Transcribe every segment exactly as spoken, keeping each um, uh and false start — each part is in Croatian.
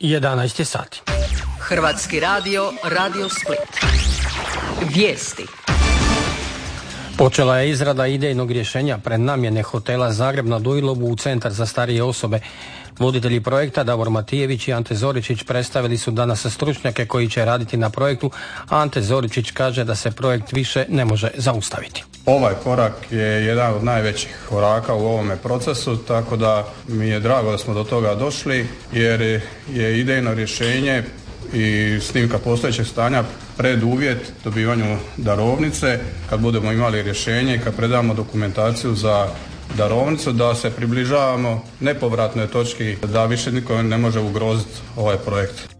jedanaest je sati. Hrvatski radio, Radio Split. Vijesti. Počela je izrada idejnog rješenja prenamjene hotela Zagreb na Dujlovu u centar za starije osobe. Voditelji projekta Davor Matijević i Ante Zoričić predstavili su danas stručnjake koji će raditi na projektu, a Ante Zoričić kaže da se projekt više ne može zaustaviti. Ovaj korak je jedan od najvećih koraka u ovome procesu, tako da mi je drago da smo do toga došli, jer je idejno rješenje i snimka postojećeg stanja preduvjet dobivanju darovnice. Kad budemo imali rješenje i kad predamo dokumentaciju za darovnicu, da se približavamo nepovratnoj točki, da više niko ne može ugroziti ovaj projekt.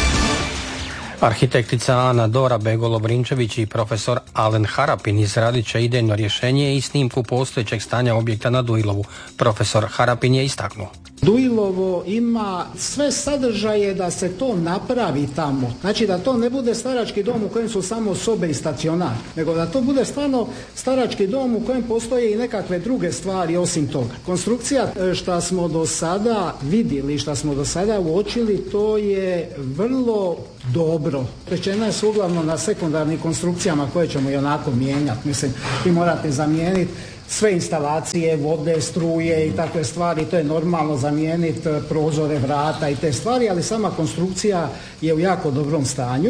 Arhitektica Ana Dora Begolo-Brinčević i profesor Alen Harapin izradit će idejno rješenje i snimku postojećeg stanja objekta na Dujlovu. Profesor Harapin je istaknuo: Dujlovo ima sve sadržaje da se to napravi tamo. Znači da to ne bude starački dom u kojem su samo sobe i stacionar, nego da to bude stvarno starački dom u kojem postoje i nekakve druge stvari osim toga. Konstrukcija što smo do sada vidjeli, što smo do sada uočili, to je vrlo dobro. Rečena je su uglavnom na sekundarnim konstrukcijama koje ćemo i onako mijenjati. Mislim, vi morate zamijeniti sve instalacije, vode, struje i takve stvari, to je normalno, zamijeniti prozore, vrata i te stvari, ali sama konstrukcija je u jako dobrom stanju.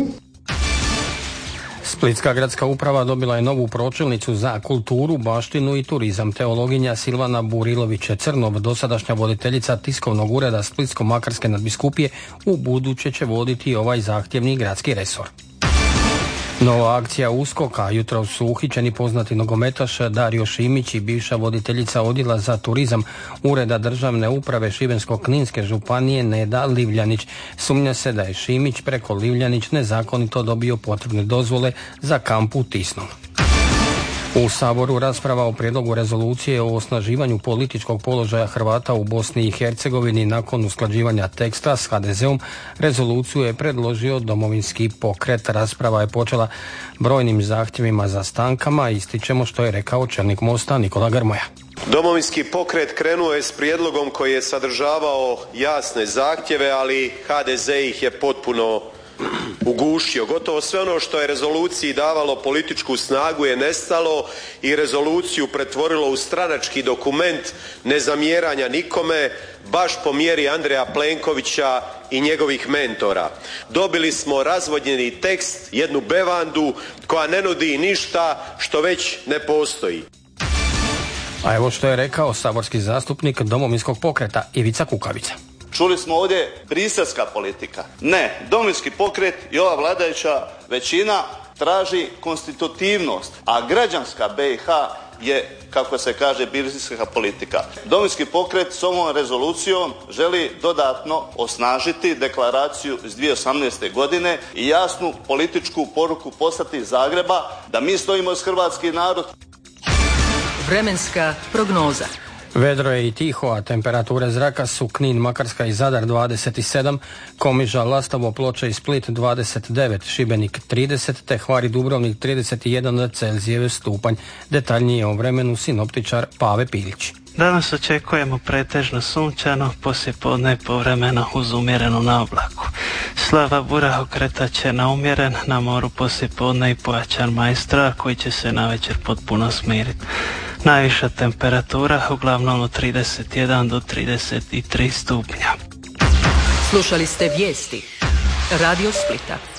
Splitska gradska uprava dobila je novu pročelnicu za kulturu, baštinu i turizam. Teologinja Silvana Burilović-Crnov, dosadašnja voditeljica tiskovnog ureda Splitsko-makarske nadbiskupije, u buduće će voditi ovaj zahtjevni gradski resor. Nova akcija USKOK-a. Jutro su uhićeni poznati nogometaš Dario Šimić i bivša voditeljica odjela za turizam Ureda državne uprave Šibensko-kninske županije Neda Livljanić. Sumnja se da je Šimić preko Livljanić nezakonito dobio potrebne dozvole za kamp u Tisnom. U Saboru rasprava o prijedlogu rezolucije o osnaživanju političkog položaja Hrvata u Bosni i Hercegovini nakon usklađivanja teksta s ha de zeom. Rezoluciju je predložio Domovinski pokret. Rasprava je počela brojnim zahtjevima za stankama. Ističemo što je rekao čelnik Mosta Nikola Grmoja. Domovinski pokret krenuo je s prijedlogom koji je sadržavao jasne zahtjeve, ali ha de ze ih je potpuno ugušio. Gotovo sve ono što je rezoluciji davalo političku snagu je nestalo i rezoluciju pretvorilo u stranački dokument nezamjeranja nikome, baš po mjeri Andreja Plenkovića i njegovih mentora. Dobili smo razvodnjeni tekst, jednu bevandu koja ne nudi ništa što već ne postoji. A evo što je rekao saborski zastupnik Domovinskog pokreta Ivica Kukavica. Čuli smo ovdje briselska politika. Ne, Domovinski pokret i ova vladajuća većina traži konstitutivnost, a građanska be i ha je, kako se kaže, briselska politika. Domovinski pokret s ovom rezolucijom želi dodatno osnažiti deklaraciju iz dvije tisuće osamnaeste. godine i jasnu političku poruku poslati iz Zagreba da mi stojimo uz hrvatski narod. Vremenska prognoza. Vedro je i tiho, a temperature zraka su Knin, Makarska i Zadar dvadeset sedam, Komiža, Lastovo, Ploče i Split dvadeset devet, Šibenik trideset, te Hvar i Dubrovnik trideset jedan Celzijev stupanj. Detaljnije o vremenu sinoptičar Pave Pilić. Danas očekujemo pretežno sunčano, poslijepodne povremeno uz umjerenu naoblaku. Slava bura okretat će na umjeren, na moru poslijepodne i pojačan majstra koji će se navečer potpuno smiriti. Najviša temperatura uglavnom od trideset jedan do trideset tri stupnja. Slušali ste vijesti Radio Splita.